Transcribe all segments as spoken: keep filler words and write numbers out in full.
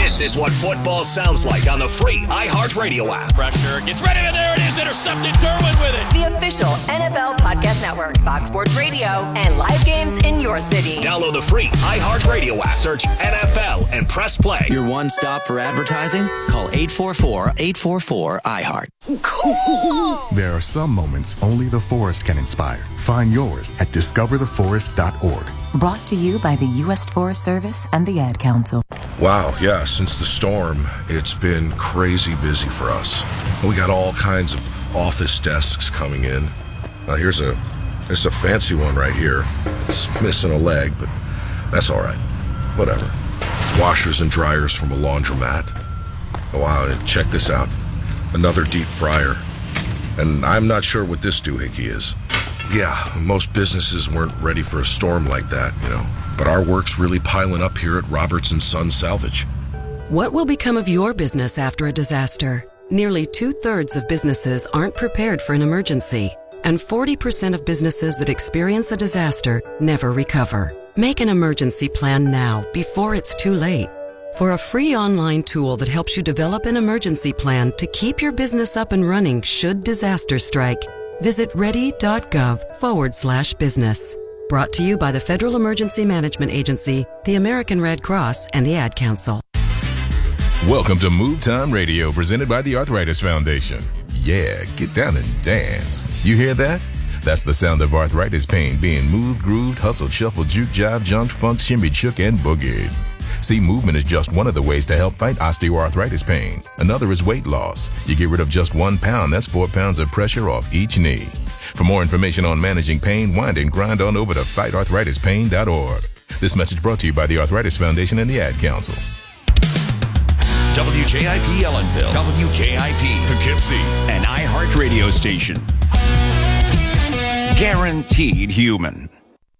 This is what football sounds like on the free iHeartRadio app. Pressure gets ready, and there it is. Intercepted. Derwin with it. The official N F L Podcast Network, Fox Sports Radio, and live games in your city. Download the free iHeartRadio app. Search N F L and press play. Your one stop for advertising? Call eight four four, eight four four, I heart. Cool. There are some moments only the forest can inspire. Find yours at discover the forest dot org. Brought to you by the U S Forest Service and the Ad Council. Wow, yeah, since the storm, it's been crazy busy for us. We got all kinds of office desks coming in. Now here's a, this is a fancy one right here. It's missing a leg, but that's all right. Whatever. Washers and dryers from a laundromat. Oh, wow, and check this out. Another deep fryer. And I'm not sure what this doohickey is. Yeah, most businesses weren't ready for a storm like that, you know. But our work's really piling up here at Roberts and Son Salvage. What will become of your business after a disaster? Nearly two-thirds of businesses aren't prepared for an emergency, and forty percent of businesses that experience a disaster never recover. Make an emergency plan now, before it's too late. For a free online tool that helps you develop an emergency plan to keep your business up and running should disaster strike, visit ready.gov forward slash business. Brought to you by the Federal Emergency Management Agency, the American Red Cross, and the Ad Council. Welcome to Move Time Radio, presented by the Arthritis Foundation. Yeah, get down and dance. You hear that? That's the sound of arthritis pain being moved, grooved, hustled, shuffled, juke, jive, jumped, funked, shimmied, shook, and boogied. See, movement is just one of the ways to help fight osteoarthritis pain. Another is weight loss. You get rid of just one pound, that's four pounds of pressure off each knee. For more information on managing pain, wind and grind on over to fight arthritis pain dot org. This message brought to you by the Arthritis Foundation and the Ad Council. W J I P Ellenville, W K I P Poughkeepsie, an iHeart radio station. Guaranteed human.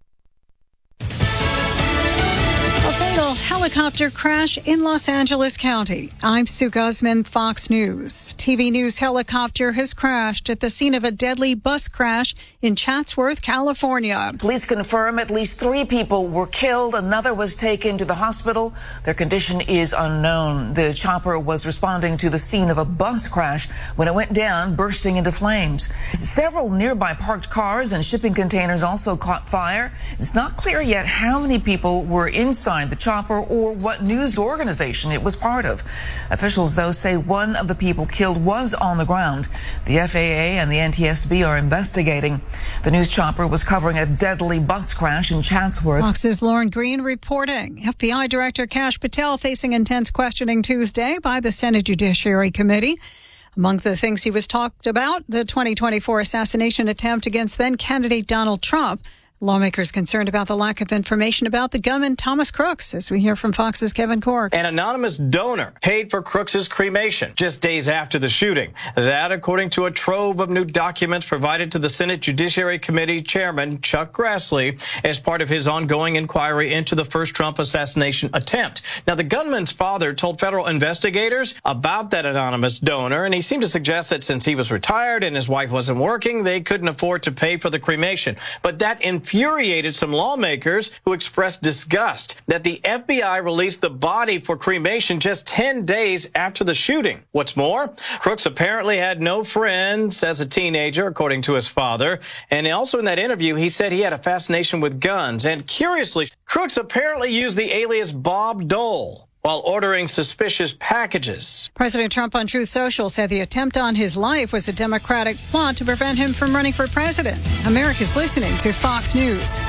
Helicopter crash in Los Angeles County. I'm Sue Guzman, Fox News. T V News helicopter has crashed at the scene of a deadly bus crash in Chatsworth, California. Police confirm at least three people were killed. Another was taken to the hospital. Their condition is unknown. The chopper was responding to the scene of a bus crash when it went down, bursting into flames. Several nearby parked cars and shipping containers also caught fire. It's not clear yet how many people were inside the chopper or what news organization it was part of. Officials, though, say one of the people killed was on the ground. The F A A and the N T S B are investigating. The news chopper was covering a deadly bus crash in Chatsworth. Fox's Lauren Green reporting. F B I Director Kash Patel facing intense questioning Tuesday by the Senate Judiciary Committee. Among the things he was talked about, the twenty twenty-four assassination attempt against then-candidate Donald Trump. Lawmakers concerned about the lack of information about the gunman Thomas Crooks, as we hear from Fox's Kevin Corke. An anonymous donor paid for Crooks's cremation just days after the shooting. That, according to a trove of new documents provided to the Senate Judiciary Committee Chairman Chuck Grassley as part of his ongoing inquiry into the first Trump assassination attempt. Now, the gunman's father told federal investigators about that anonymous donor, and he seemed to suggest that since he was retired and his wife wasn't working, they couldn't afford to pay for the cremation. But that in infuriated some lawmakers who expressed disgust that the F B I released the body for cremation just ten days after the shooting. What's more, Crooks apparently had no friends as a teenager, according to his father. And also in that interview, he said he had a fascination with guns. And curiously, Crooks apparently used the alias Bob Dole while ordering suspicious packages. President Trump on Truth Social said the attempt on his life was a Democratic plot to prevent him from running for president. America's listening to Fox News.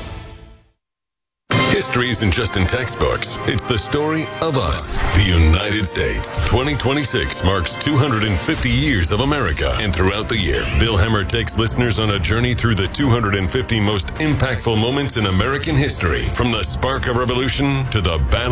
History isn't just in textbooks. It's the story of us, the United States. twenty twenty-six marks two hundred fifty years of America. And throughout the year, Bill Hemmer takes listeners on a journey through the two hundred fifty most impactful moments in American history. From the spark of revolution to the battle